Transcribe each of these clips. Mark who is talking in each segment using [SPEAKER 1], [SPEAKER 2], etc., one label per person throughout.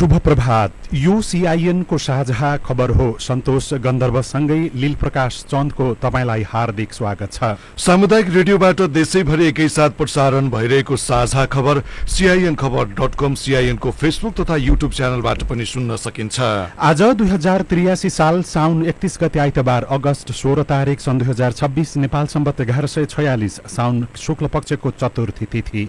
[SPEAKER 1] शुभ प्रभात। यो सीआईएन को साझा खबर हो। सन्तोष गन्धर्वसँगै लील प्रकाश चन्दको तपाईलाई हार्दिक स्वागत छ।
[SPEAKER 2] सामुदायिक रेडियोबाट देशैभरि एकैसाथ प्रसारण भइरहेको साझा खबर CINखबर.com, CIN को फेसबुक तथा युट्युब च्यानलबाट पनि सुन्न सकिन्छ।
[SPEAKER 1] आज 2083 साल साउन 31 गते आइतबार अगस्त 16 तारिक सन् 2026 नेपाल सम्वत 1146 साउन शुक्ल पक्षको चतुर्थी तिथि।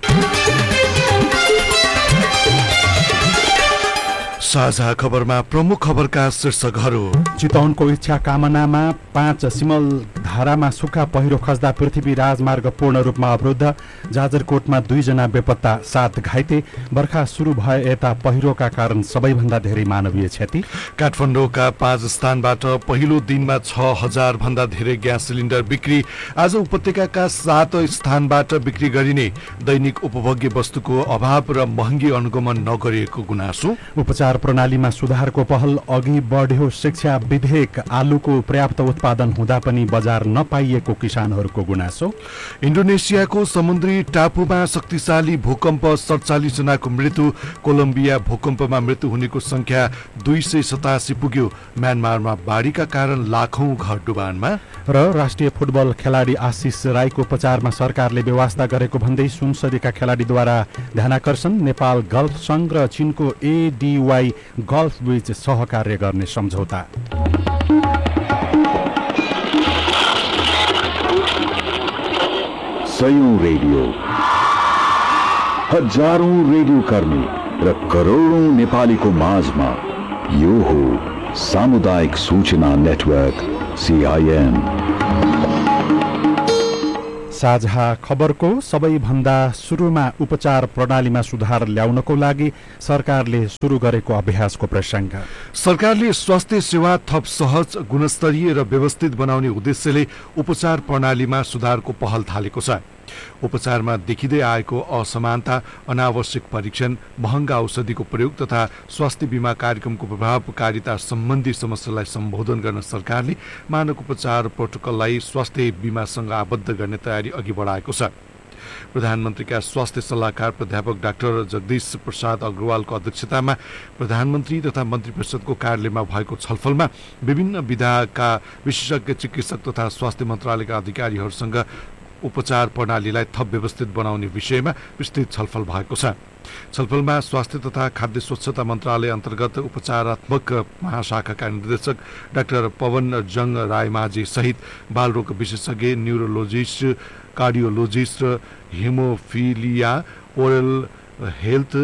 [SPEAKER 2] साझा खबरमा प्रमुख खबरका शीर्षकहरू।
[SPEAKER 1] चितवनको इच्छा कामनामा 5 सिमल धारामा सुक्खा पहिरो खस्दा पृथ्वी राजमार्ग पूर्ण रूपमा अवरुद्ध। जाजरकोटमा 2 जना बेपत्ता, 7 घाइते। बर्खा सुरु भए यता पहिरोका कारण सबैभन्दा धेरै मानवीय क्षति।
[SPEAKER 2] काठमाडौँका 5 स्थानबाट पहिलो दिनमा 6000 भन्दा धेरै ग्यास सिलिन्डर बिक्री। आज उपत्यकाका 7 स्थानबाट बिक्री गरिने दैनिक उपभोग्य वस्तुको अभाव र महँगी अनुगमन नगरिएको गुनासो।
[SPEAKER 1] उपचार प्रणालीमा सुधारको पहल अघि बढ्यो। शिक्षा विधेयक। आलुको पर्याप्त उत्पादन हुँदा पनि बजार नपाइएको किसानहरूको गुनासो।
[SPEAKER 2] इन्डोनेसियाको समुद्री टापुमा शक्तिशाली भूकम्प, 47 जनाको मृत्यु। कोलम्बिया भूकम्पमा मृत्यु हुनेको संख्या 287 पुग्यो। म्यानमारमा बाढीका कारण लाखौं घर डुबानमा।
[SPEAKER 1] र राष्ट्रिय फुटबल खेलाडी आशिष राईको उपचारमा सरकारले व्यवस्था गरेको भन्दै सुनसरीका खेलाडीद्वारा ध्यानाकर्षण। नेपाल गल्फ संघ र चीनको ADY गल्फ बीच सहकार्य गर्ने सम्झौता।
[SPEAKER 3] सयौं रेडियो, हजारौं रेडियो कर्मी र करोडौं नेपालीको माझमा यो हो सामुदायिक सूचना नेटवर्क CIN।
[SPEAKER 1] साझा खबरको सबैभन्दा सुरुमा उपचार प्रणालीमा सुधार ल्याउनको लागि सरकारले सुरु गरेको अभ्यासको प्रसङ्ग।
[SPEAKER 2] सरकारले स्वास्थ्य सेवा थप सहज, गुणस्तरीय र व्यवस्थित बनाउने उद्देश्यले उपचार प्रणालीमा सुधारको पहल थालेको छ। उपचारमा देखिँदै आएको असमानता, अनावश्यक परीक्षण, महँगा औषधिको प्रयोग तथा स्वास्थ्य बीमा कार्यक्रमको प्रभावकारिता सम्बन्धी समस्यालाई सम्बोधन गर्न सरकारले मानक उपचार प्रोटोकललाई स्वास्थ्य बीमासँग आबद्ध गर्ने तयारी अघि बढाएको छ। प्रधानमन्त्रीका स्वास्थ्य सल्लाहकार प्राध्यापक डाक्टर जगदीश प्रसाद अग्रवालको अध्यक्षतामा प्रधानमन्त्री तथा मन्त्री परिषदको कार्यालयमा भएको छलफलमा विभिन्न विधाका विशेषज्ञ चिकित्सक तथा स्वास्थ्य मन्त्रालयका अधिकारीहरूसँग उपचार प्रणालीलाई थप व्यवस्थित बनाउने विषयमा विस्तृत छलफल भएको छ। छलफलमा स्वास्थ्य तथा खाद्य स्वच्छता मन्त्रालय अन्तर्गत उपचारात्मक महाशाखाका निर्देशक डाक्टर पवन जङ रायमाझी सहित बालरोग विशेषज्ञ, न्युरोलोजिस्ट, कार्डियोलोजिस्ट र हिमोफिलिया, ओरल हेल्थ,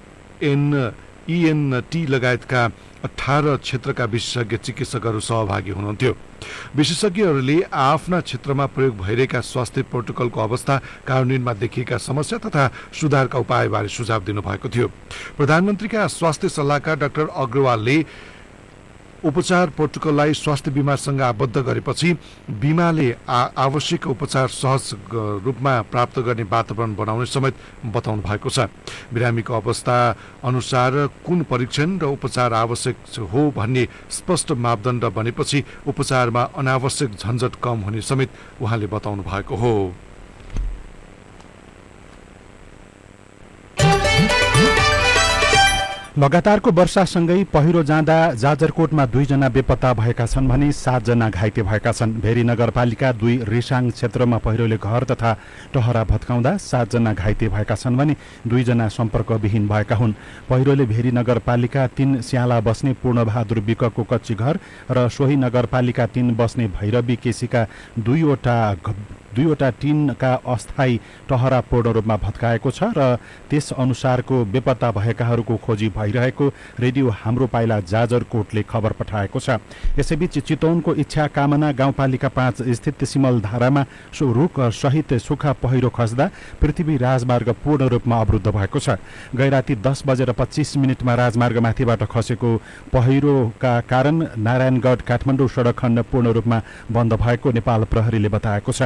[SPEAKER 2] ENT लगायतका 18 क्षेत्रका विशेषज्ञ चिकित्सकहरू सहभागी हुनुहुन्थ्यो। विशेषज्ञहरूले आफ्ना क्षेत्रमा प्रयोग भइरहेका स्वास्थ्य प्रोटोकलको अवस्था, कार्यान्वयनमा देखिएका समस्या तथा सुधारका उपायबारे सुझाव दिनुभएको थियो। प्रधानमन्त्रीका स्वास्थ्य सल्लाहकार डाक्टर अग्रवालले उपचार प्रोटोकललाई स्वास्थ्य बीमासँग आबद्ध गरेपछि बीमाले आवश्यक उपचार सहज रूपमा प्राप्त गर्ने वातावरण बनाउने समेत बताउनु भएको छ। बिरामीको अवस्था अनुसार कुन परीक्षण र उपचार आवश्यक हो भन्ने स्पष्ट मापदण्ड बनेपछि उपचारमा अनावश्यक झन्झट कम हुने समेत उहाँले बताउनु भएको हो।
[SPEAKER 1] लगातारको वर्षासँगै पहिरो जाँदा जाजरकोटमा 2 जना बेपत्ता भएका छन् भने 7 जना घाइते भएका छन्। भेरी नगरपालिका 2 रेसाङ क्षेत्रमा पहिरोले घर तथा टहरा भत्काउँदा 7 जना घाइते भएका छन् भने 2 जना सम्पर्कविहीन भएका हुन्। पहिरोले भेरी नगरपालिका 3 स्याला बस्ने पूर्णबहादुर विकको कच्ची घर र सोही नगरपालिका 3 बस्ने भैरवी केसीका 2 वटा टिनका अस्थायी टहरा पूर्ण रूपमा भत्काएको छ र त्यस अनुसारको बेपत्ता भएकाहरूको खोजी भइरहेको रेडियो हाम्रो पाइला जाजरकोटले खबर पठाएको छ। यसैबीच चितवनको इच्छा कामना गाउँपालिका 5 स्थित सिमल धारामा रुख सहित सुक्खा पहिरो खस्दा पृथ्वी राजमार्ग पूर्ण रूपमा अवरुद्ध भएको छ। गैराती 10:25 राजमार्गमाथिबाट खसेको पहिरोका कारण नारायणगढ काठमाडौँ सडक खण्ड पूर्ण रूपमा बन्द भएको नेपाल प्रहरीले बताएको छ।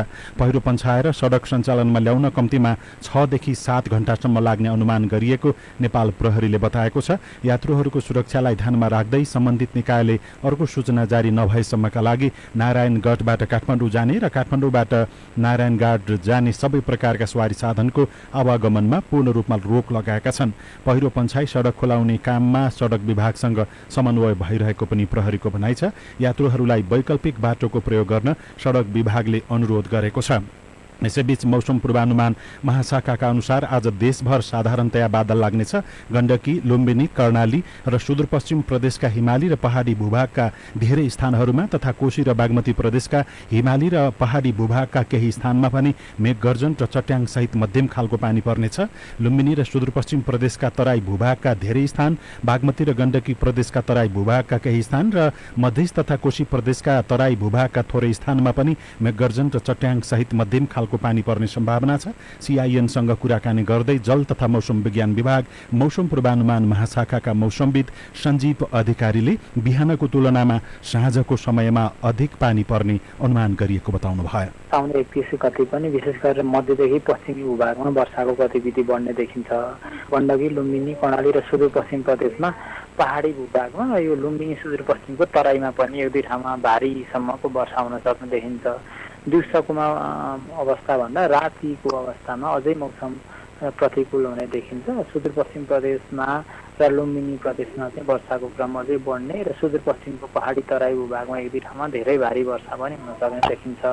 [SPEAKER 1] पहिरो पन्छाएर सडक सञ्चालनमा ल्याउन कम्तीमा 6 देखि 7 घण्टासम्म लाग्ने अनुमान गरिएको नेपाल प्रहरीले बताएको छ। यात्रुहरूको सुरक्षालाई ध्यानमा राख्दै सम्बन्धित निकायले अर्को सूचना जारी नभएसम्मका लागि नारायणगढबाट काठमाडौँ जाने र काठमाडौँबाट नारायणगढ जाने सबै प्रकारका सवारी साधनको आवागमनमा पूर्ण रूपमा रोक लगाएका छन्। पहिरो पन्छाई सडक खोलाउने काममा सडक विभागसँग समन्वय भइरहेको पनि प्रहरीको भनाइ छ। यात्रुहरूलाई वैकल्पिक बाटोको प्रयोग गर्न सडक विभागले अनुरोध गरेको छ। यसैबीच मौसम पूर्वानुमान महाशाखाका अनुसार आज देशभर साधारणतया बादल लाग्नेछ। गण्डकी, लुम्बिनी, कर्णाली र सुदूरपश्चिम प्रदेशका हिमाली र पहाडी भूभागका धेरै स्थानहरूमा तथा कोशी र बागमती प्रदेशका हिमाली र पहाडी भूभागका केही स्थानमा पनि मेघगर्जन र चट्याङ सहित मध्यम खालको पानी पर्नेछ। लुम्बिनी र सुदूरपश्चिम प्रदेशका तराई भूभागका धेरै स्थान, बागमती र गण्डकी प्रदेशका तराई भूभागका केही स्थान र मधेस तथा कोशी प्रदेशका तराई भूभागका थोरै स्थानमा पनि मेघगर्जन र चट्याङ सहित मध्यम खालको पानी पर्ने सम्भावना छ। सीआईएनसँग कुराकानी गर्दै जल तथा मौसम विज्ञान विभाग मौसम पूर्वानुमान महाशाखाका मौसमविद सञ्जीव अधिकारीले बिहानको तुलनामा साँझको समयमा अधिक पानी पर्ने अनुमान गरिएको बताउनु भयो।
[SPEAKER 4] साउन 31 गते पनि विशेष गरेर मध्यदेखि पश्चिमी भूभागमा वर्षाको गतिविधि बढ्ने देखिन्छ। गण्डकी, लुम्बिनी, कर्णाली र सुदूरपश्चिम प्रदेशमा पहाडी भूभागमा र यो लुम्बिनी सुदूरपश्चिमको तराईमा पनि एक दुई ठाउँमा भारीसम्मको वर्षा हुन सक्ने देखिन्छ। दिउँसोकोमा अवस्था भन्दा रातिको अवस्थामा अझै मौसम प्रतिकूल हुने देखिन्छ। सुदूरपश्चिम प्रदेशमा र लुम्बिनी प्रदेशमा चाहिँ वर्षाको क्रम अझै बढ्ने र सुदूरपश्चिमको पहाडी तराई भूभागमा एक दुई ठाउँमा धेरै भारी वर्षा पनि हुन सक्ने देखिन्छ।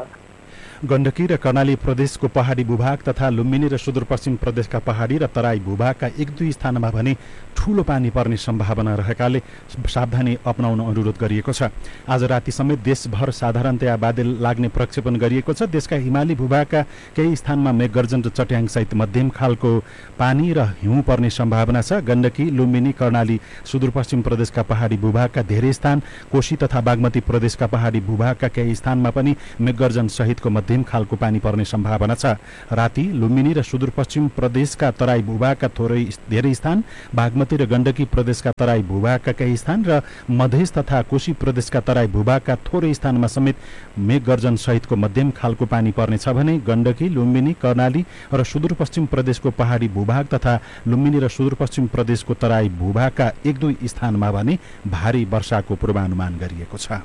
[SPEAKER 1] गण्डकी र कर्णाली प्रदेशको पहाडी भूभाग तथा लुम्बिनी र सुदूरपश्चिम प्रदेशका पहाडी र तराई भूभागका एक दुई स्थानमा भने ठूलो पानी पर्ने सम्भावना रहेकाले सावधानी अपनाउन अनुरोध गरिएको छ। आज राति समेत देशभर साधारणतया बादल लाग्ने प्रक्षेपण गरिएको छ। देशका हिमाली भूभागका केही स्थानमा मेघगर्जन र चट्याङ सहित मध्यम खालको पानी र हिउँ पर्ने सम्भावना छ। गण्डकी, लुम्बिनी, कर्णाली, सुदूरपश्चिम प्रदेशका पहाडी भूभागका धेरै स्थान, कोशी तथा बागमती प्रदेशका पहाडी भूभागका केही स्थानमा पनि मेघगर्जन सहितको मध्यम खालको पानी पर्ने सम्भावना छ। राति लुम्बिनी र सुदूरपश्चिम प्रदेशका तराई भूभागका धेरै स्थान, बागमती र गण्डकी प्रदेशका तराई भूभागका केही स्थान र मधेस तथा कोशी प्रदेशका तराई भूभागका थोरै स्थानमा समेत मेघगर्जन सहितको मध्यम खालको पानी पर्नेछ भने गण्डकी, लुम्बिनी, कर्णाली र सुदूरपश्चिम प्रदेशको पहाडी भूभाग तथा लुम्बिनी र सुदूरपश्चिम प्रदेशको तराई भूभागका एक दुई स्थानमा भने भारी वर्षाको पूर्वानुमान गरिएको छ।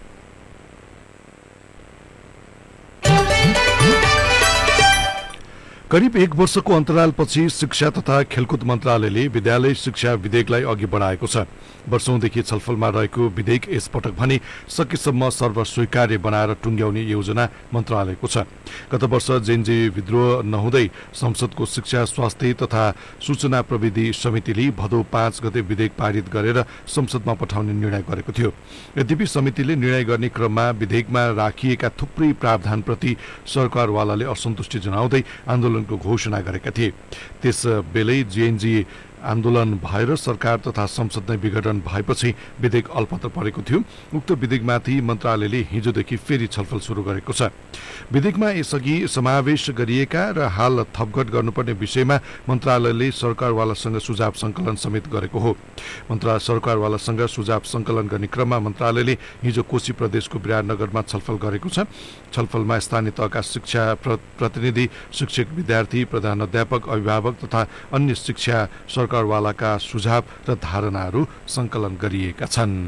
[SPEAKER 2] करिब 1 वर्षको अन्तरालपछि शिक्षा तथा खेलकुद मन्त्रालयले विद्यालय शिक्षा विधेयकलाई अघि बढाएको छ। वर्षौंदेखि छलफलमा रहेको विधेयक यसपटक भने सकेसम्म सर्वस्वीकार्य बनाएर टुङ्ग्याउने योजना मन्त्रालयको छ। गत वर्ष जेनजी विद्रोह नहुँदै संसदको शिक्षा, स्वास्थ्य तथा सूचना प्रविधि समितिले भदौ 5 गते विधेयक पारित गरेर संसदमा पठाउने निर्णय गरेको थियो। यद्यपि समितिले निर्णय गर्ने क्रममा विधेयकमा राखिएका थुप्रै प्रावधानप्रति सरकारवालाले असन्तुष्टि जनाउँदै आन्दोलनको घोषणा गरेका थिए। त्यसबेलै जेएनजी आन्दोलन भएर सरकार तथा संसद नै विघटन भएपछि विधेयक अल्पत्र परेको थियो। उक्त विधेयकमाथि मन्त्रालयले हिजोदेखि फेरि छलफल सुरु गरेको छ। विधेयकमा यसअघि समावेश गरिएका र हाल थपघट गर्नुपर्ने विषयमा मन्त्रालयले सरकारवालासँग सुझाव संकलन समेत गरेको हो। सरकारवालासँग सुझाव संकलन गर्ने क्रममा मन्त्रालयले हिजो कोशी प्रदेशको विराटनगरमा छलफल गरेको छ। छलफलमा स्थानीय तहका शिक्षा प्रतिनिधि, शिक्षक, विद्यार्थी, प्रधानाध्यापक, अभिभावक तथा अन्य शिक्षा सरकारवालाका सुझाव र धारणाहरू संकलन गरिएका छन्।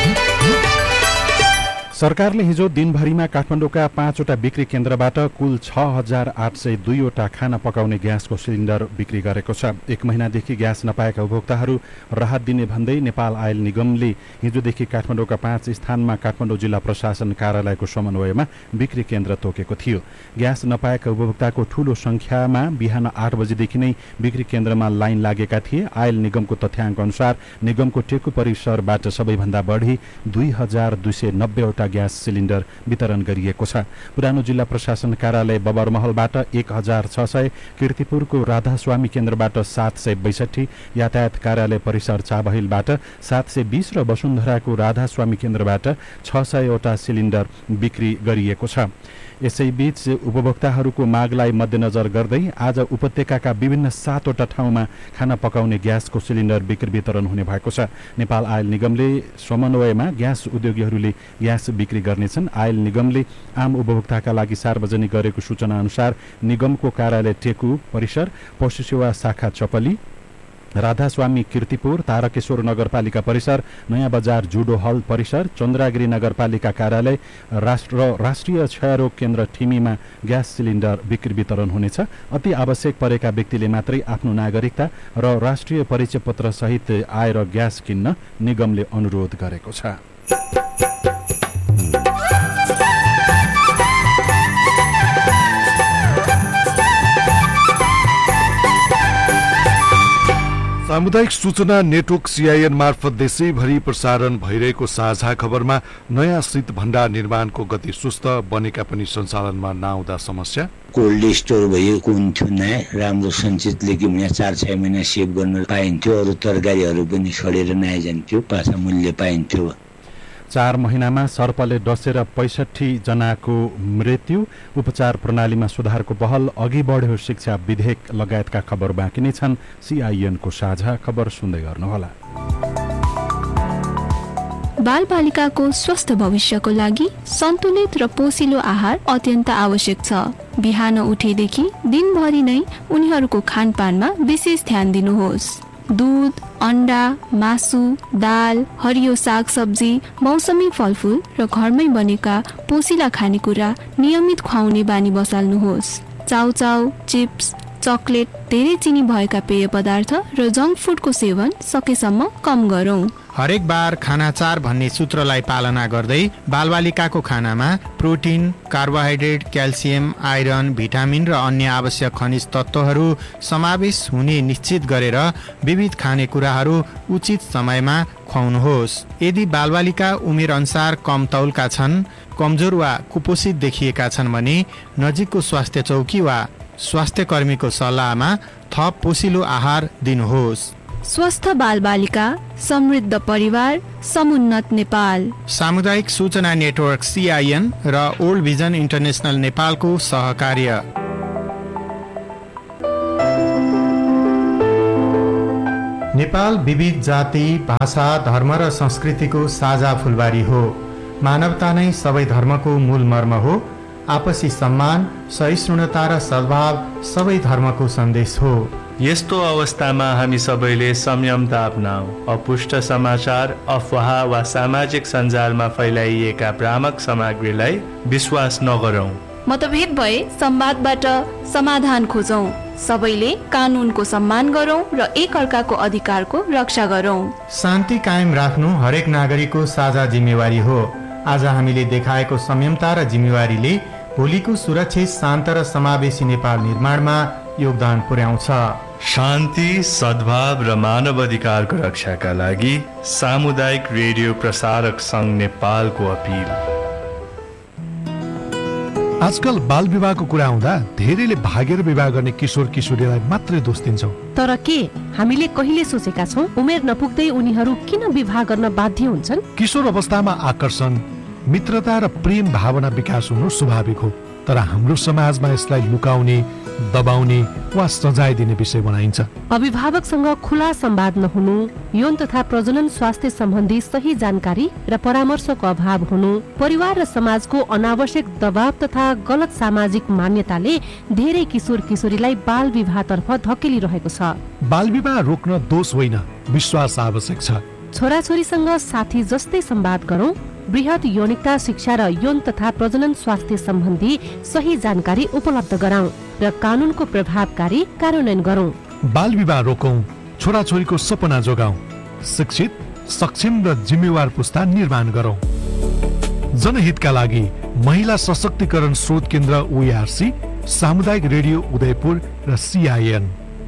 [SPEAKER 1] सरकारले हिजो दिनभरिमा काठमाडौँका 5वटा बिक्री केन्द्रबाट कुल 6,802वटा खाना पकाउने ग्यासको सिलिन्डर बिक्री गरेको छ। 1 महिनादेखि ग्यास नपाएका उपभोक्ताहरू राहत दिने भन्दै नेपाल आयल निगमले हिजोदेखि काठमाडौँका 5 स्थानमा काठमाडौँ जिल्ला प्रशासन कार्यालयको समन्वयमा बिक्री केन्द्र तोकेको थियो। ग्यास नपाएका उपभोक्ताको ठूलो संख्यामा बिहान 8 बजेदेखि नै बिक्री केन्द्रमा लाइन लागेका थिए। आयल निगमको तथ्याङ्क अनुसार निगमको टेकु परिसरबाट सबैभन्दा बढी 2,290वटा ग्यास सिलिन्डर वितरण गरिएको छ। पुरानो जिल्ला प्रशासन कार्यालय बबरमहलबाट 1,600, कीर्तिपुरको राधास्वामी केन्द्रबाट 762, यातायात कार्यालय परिसर चाबहिलबाट 720 र वसुन्धराको राधास्वामी केन्द्रबाट 600वटा सिलिन्डर बिक्री गरिएको छ। यसैबीच उपभोक्ताहरूको मागलाई मध्यनजर गर्दै आज उपत्यकाका विभिन्न 7वटा ठाउँमा खाना पकाउने ग्यासको सिलिन्डर बिक्री वितरण हुने भएको छ। नेपाल आयल निगमले समन्वयमा ग्यास उद्योगीहरूले ग्यास बिक्री गर्नेछन्। आयल निगमले आम उपभोक्ताका लागि सार्वजनिक गरेको सूचना अनुसार निगमको कार्यालय टेकु परिसर, पशु सेवा शाखा चपली, राधास्वामी कीर्तिपुर, तारकेश्वर नगरपालिका परिसर, नयाँ बजार जुडो हल परिसर, चन्द्रागिरी नगरपालिका कार्यालय, राष्ट्रिय क्षयरोग केन्द्र ठिमीमा ग्यास सिलिन्डर बिक्री वितरण हुनेछ। अति आवश्यक परेका व्यक्तिले मात्रै आफ्नो नागरिकता र राष्ट्रिय परिचय पत्र सहित आएर ग्यास किन्न निगमले अनुरोध गरेको छ।
[SPEAKER 2] सामुदायिक सूचना नेटवर्क CIN मार्फत देशैभरि प्रसारण भइरहेको साझा खबरमा नयाँ शीत भण्डार निर्माणको गति सुस्त, बनेका पनि सञ्चालनमा नआउँदा समस्या।
[SPEAKER 5] कोल्ड स्टोर भएको हुन्थ्यो, नयाँ राम्रो सञ्चितले कि 4-6 महिना सेभ गर्न पाइन्थ्यो, अरू तरकारीहरू पनि सडेर नआइ जान्थ्यो, पासा मूल्य पाइन्थ्यो।
[SPEAKER 1] 4 महिनामा सर्पले डसेर 65 जनाको मृत्यु, उपचार प्रणालीमा सुधारको पहल, अघि बढ्यो शिक्षा विधेयक लगायतका खबर बाँकी नै छन्। CIN को साझा खबर सुन्दै गर्नुहोला।
[SPEAKER 6] बालबालिकाको स्वस्थ भविष्यको लागि सन्तुलित र पोषिलो आहार अत्यन्त आवश्यक छ। बिहान उठेदेखि दिनभरि नै उनीहरूको खानपानमा विशेष ध्यान दिनुहोस्। दूध, अन्डा, मासु, दाल, हरियो सागसब्जी, मौसमी फलफूल र घरमै बनेका पोषिला खानेकुरा नियमित खुवाउने बानी बसाल्नुहोस्। चाउचाउ, चिप्स, चकलेट, धेरै चिनी भएका पेय पदार्थ र जङ्क फुडको सेवन सकेसम्म कम गरौँ।
[SPEAKER 7] हरेक बार खाना 4 भन्ने सूत्रलाई पालना गर्दै बालबालिकाको खानामा protein, carbohydrate, calcium, iron, vitamin र अन्य आवश्यक खनिज तत्त्वहरू समावेश हुने निश्चित गरेर विविध खानेकुराहरू उचित समयमा खुवाउनुहोस्। यदि बालबालिका उमेर अनुसार कम तौलका छन्, कमजोर वा कुपोषित देखिएका छन् भने नजिकको स्वास्थ्य चौकी वा स्वास्थ्य कर्मीको सल्लाहमा थप पोषिलो आहार दिनुहोस्।
[SPEAKER 6] स्वस्थ बालबालिका, समृद्ध परिवार, समुन्नत नेपाल।
[SPEAKER 7] सामुदायिक सूचना नेटवर्क CIN र ओल्ड भिजन इन्टरनेसनल नेपालको सहकार्य। नेपाल विविध जाति, भाषा, धर्म र संस्कृतिको साझा फुलबारी हो। मानवता नै सबै धर्मको मूल मर्म हो। आपसी सम्मान, सहिष्णुता र सद्भाव सबै धर्मको सन्देश हो।
[SPEAKER 8] यस्तो अवस्थामा हामी सबैले संयमता अपनाऊ। अपुष्ट समाचार, अफवाह वा सामाजिक सञ्जालमा फैलाइएका भ्रामक सामग्रीलाई विश्वास नगरौँ।
[SPEAKER 6] मतभेद भए संवादबाट समाधान खोजौँ। सबैले कानुनको सम्मान गरौँ र एकअर्काको अधिकारको रक्षा गरौँ।
[SPEAKER 7] शान्ति कायम राख्नु हरेक नागरिकको साझा जिम्मेवारी हो। आज हामीले देखाएको संयमता र जिम्मेवारीले भोलिको सुरक्षित, शान्त र समावेशी नेपाल निर्माणमा योगदान पुर्याउँछ।
[SPEAKER 8] शान्ति, सद्भाव र मानव अधिकारको रक्षाका लागि सामुदायिक रेडियो प्रसारक सङ्घ नेपालको अपिल।
[SPEAKER 2] आजकल बाल विवाहको कुरा आउँदा धेरैले भागेर विवाह गर्ने किशोर किशोरीलाई मात्रै दोष दिन्छौँ।
[SPEAKER 9] तर के हामीले कहिले सोचेका छौँ उमेर नपुग्दै उनीहरू किन विवाह गर्न बाध्य हुन्छन्?
[SPEAKER 2] किशोर अवस्थामा आकर्षण, मित्रता र प्रेम भावना विकास हुनु स्वाभाविक हो, तर हाम्रो समाजमा यसलाई लुकाउने, दबाउने वा सजाय दिने विषय बनाइन्छ।
[SPEAKER 9] अभिभावकसँग खुला संवाद नहुनु, यौन तथा प्रजनन स्वास्थ्य सम्बन्धी सही जानकारी र परामर्शको अभाव हुनु, परिवार र समाजको अनावश्यक दबाव तथा गलत सामाजिक मान्यताले धेरै किशोर किशोरीलाई बाल विवाहतर्फ धकेलिरहेको छ।
[SPEAKER 2] बाल विवाह रोक्न दोष होइन, विश्वास आवश्यक छ।
[SPEAKER 9] छोराछोरीसँग साथी जस्तै संवाद गरौँ, बृहत यौनिकता शिक्षा र यौन तथा प्रजनन स्वास्थ्य सम्बन्धी सही जानकारी उपलब्ध गराउँ र कानुनको प्रभावकारी कार्यान्वयन गरौँ।
[SPEAKER 2] बाल विवाह रोकौं, छोराछोरीको सपना जोगाउँ, शिक्षित, सक्षम र जिम्मेवार पुस्ता निर्माण गरौँ। जनहितका लागि महिला सशक्तिकरण स्रोत केन्द्र OARC, सामुदायिक रेडियो उदयपुर र CIN।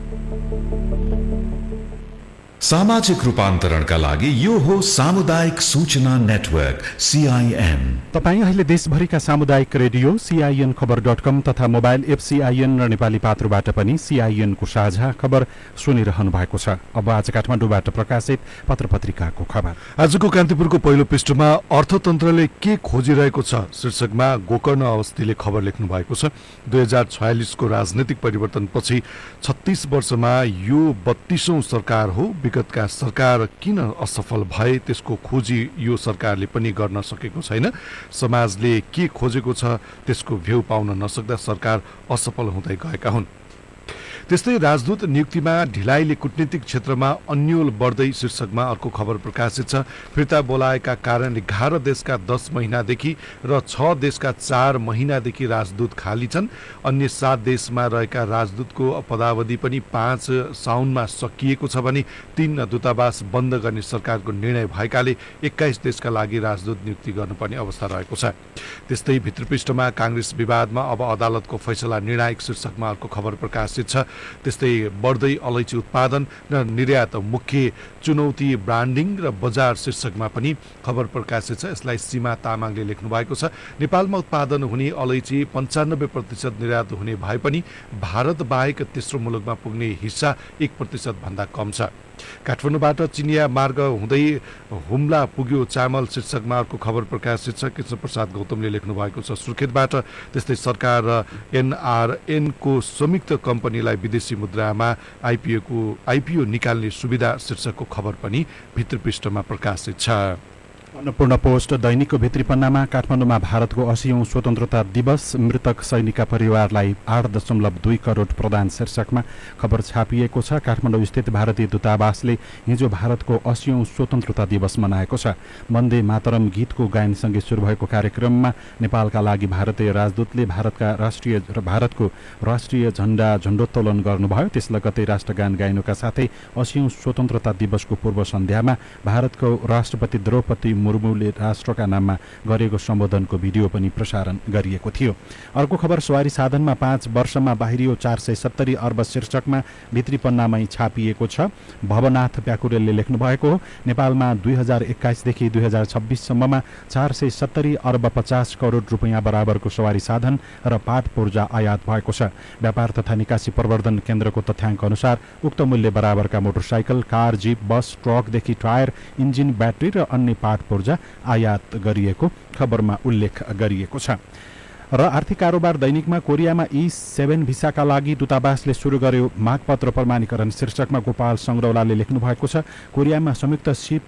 [SPEAKER 10] सामाजिक रूपान्तरणका लागि यो हो सामुदायिक सूचना नेटवर्क CIN।
[SPEAKER 1] तपाईँ अहिले देशभरिका सामुदायिक रेडियो CIN खबर.com तथा मोबाइल एप CIN र नेपाली पात्रोबाट पनि CIN को साझा खबर सुनिरहनु भएको छ। अब आज काठमाडौँबाट प्रकाशित पत्रपत्रिकाको खबर।
[SPEAKER 2] आजको कान्तिपुरको पहिलो पृष्ठमा अर्थतन्त्रले के खोजिरहेको छ शीर्षकमा गोकर्ण अवस्थीले खबर लेख्नु भएको छ। 2046 को राजनीतिक परिवर्तनपछि 36 वर्षमा यो 32औं सरकार हो। विगतका सरकार किन असफल भए त्यसको खोजी यो सरकारले पनि गर्न सकेको छैन। समाजले के खोजेको छ त्यसको भ्यू पाउन नसक्दा सरकार असफल हुँदै गएका हुन्। त्यस्तै राजदूत नियुक्तिमा ढिलाइले कूटनीतिक क्षेत्रमा अन्यल बढ्दै शीर्षकमा अर्को खबर प्रकाशित छ। फिर्ता बोलाएका कारण 11 देशका 10 महिनादेखि र 6 देशका 4 महिनादेखि राजदूत खाली छन्। अन्य 7 देशमा रहेका राजदूतको पदावधि पनि 5 साउनमा सकिएको छ भने 3 दूतावास बन्द गर्ने सरकारको निर्णय भएकाले 21 देशका लागि राजदूत नियुक्ति गर्नुपर्ने अवस्था रहेको छ। त्यस्तै भित्रपृष्ठमा काङ्ग्रेस विवादमा अब अदालतको फैसला निर्णायक शीर्षकमा अर्को खबर प्रकाशित छ। त्यस्तै बढ्दै अलैँची उत्पादन र निर्यात मुख्य चुनौती ब्रान्डिङ र बजार शीर्षकमा पनि खबर प्रकाशित छ। यसलाई सीमा तामाङले लेख्नु भएको छ। नेपालमा उत्पादन हुने अलैँची 95% निर्यात हुने भए पनि भारत बाहेक तेस्रो मुलुकमा पुग्ने हिस्सा 1% भन्दा कम छ। काठमाडौँबाट चिनिया मार्ग हुँदै हुम्ला पुग्यो चामल शीर्षकमा अर्को खबर प्रकाशित छ। कृष्ण प्रसाद गौतमले लेख्नु भएको छ सुर्खेतबाट। त्यस्तै सरकार र एनआरएनको संयुक्त कम्पनीलाई विदेशी मुद्रामा आइपिओ निकाल्ने सुविधा शीर्षकको खबर पनि भित्रपृष्ठमा प्रकाशित छ।
[SPEAKER 1] अन्नपूर्ण पोस्ट दैनिकको भित्री पन्नामा काठमाडौँमा भारतको 80औं स्वतन्त्रता दिवस मृतक सैनिकका परिवारलाई 8.2 करोड प्रदान शीर्षकमा खबर छापिएको छ। काठमाडौँ स्थित भारतीय दूतावासले हिजो भारतको 80औं स्वतन्त्रता दिवस मनाएको छ। वन्दे मातरम गीतको गायनसँगै सुरु भएको कार्यक्रममा नेपालका लागि भारतीय राजदूतले भारतको राष्ट्रिय झण्डा झण्डोत्तोलन गर्नुभयो। त्यस लगत्तै राष्ट्रगान गाइनुका साथै 80औं स्वतन्त्रता दिवसको पूर्व सन्ध्यामा भारतको राष्ट्रपति द्रौपदी मुर्मुले राष्ट्रका नाममा गरेको सम्बोधनको भिडियो पनि प्रसारण गरिएको थियो। अर्को खबर सवारी साधनमा 5 वर्षमा बाहिरियो 470 अर्ब शीर्षकमा भित्री पन्नामै छापिएको छ। भवनाथ प्याकुरेलले लेख्नु भएको हो। नेपालमा 2021 देखि 2026 सम्ममा 470 अर्ब 50 करोड रुपैयाँ बराबरको सवारी साधन र पाट पूर्जा आयात भएको छ। व्यापार तथा निकासी प्रवर्धन केन्द्रको तथ्याङ्क अनुसार उक्त मूल्य बराबरका मोटरसाइकल, कार, जीप, बस, ट्रकदेखि टायर, इन्जिन, ब्याट्री र अन्य पाट पूर्जा आयात गरिएको खबरमा उल्लेख गरिएको छ। र आर्थिक कारोबार दैनिकमा कोरियामा E7 भिसाका लागि दूतावासले सुरु गर्यो मागपत्र प्रमाणीकरण शीर्षकमा गोपाल संग्रौलाले लेख्नु भएको छ। कोरियामा संयुक्त सिप